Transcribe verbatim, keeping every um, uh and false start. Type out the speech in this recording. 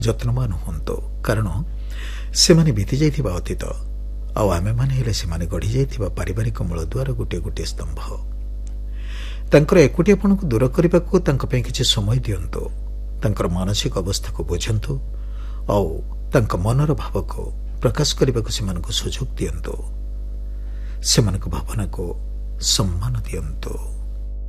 ଯତ୍ନବାନ ହୁଅନ୍ତୁ, କାରଣ ସେମାନେ ବିତି ଯାଇଥିବା ଅତୀତ, ଆଉ ଆମେମାନେ ହେଲେ ସେମାନେ ଗଢ଼ି ଯାଇଥିବା ପାରିବାରିକ ମୂଳଦୁଆର ଗୋଟିଏ ଗୋଟିଏ ସ୍ତମ୍ଭ। ତାଙ୍କର ଏକୁଟିଆପଣକୁ ଦୂର କରିବାକୁ ତାଙ୍କ ପାଇଁ କିଛି ସମୟ ଦିଅନ୍ତୁ। ତାଙ୍କର ମାନସିକ ଅବସ୍ଥାକୁ ବୁଝନ୍ତୁ ଆଉ ତାଙ୍କ ମନର ଭାବକୁ ପ୍ରକାଶ କରିବାକୁ ସେମାନଙ୍କୁ ସୁଯୋଗ ଦିଅନ୍ତୁ। ସେମାନଙ୍କ ଭାବନାକୁ ସମ୍ମାନ ଦିଅନ୍ତୁ।